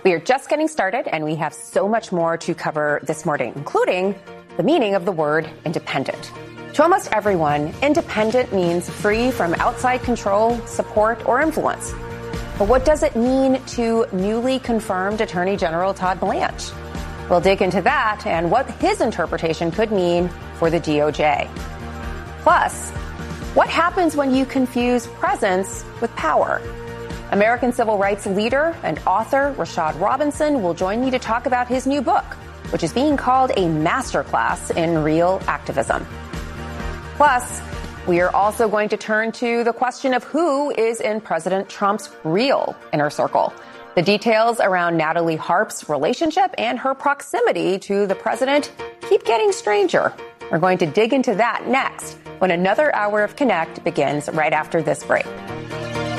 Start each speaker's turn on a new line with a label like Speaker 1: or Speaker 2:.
Speaker 1: We are just getting started, and we have so much more to cover this morning, including the meaning of the word independent. To almost everyone, independent means free from outside control, support, or influence. But what does it mean to newly confirmed Attorney General Todd Blanche? We'll dig into that and what his interpretation could mean for the DOJ. Plus, what happens when you confuse presence with power? American civil rights leader and author Rashad Robinson will join me to talk about his new book, which is being called a masterclass in real activism. Plus, we are also going to turn to the question of who is in President Trump's real inner circle. The details around Natalie Harp's relationship and her proximity to the president keep getting stranger. We're going to dig into that next when another hour of Connect begins right after this break.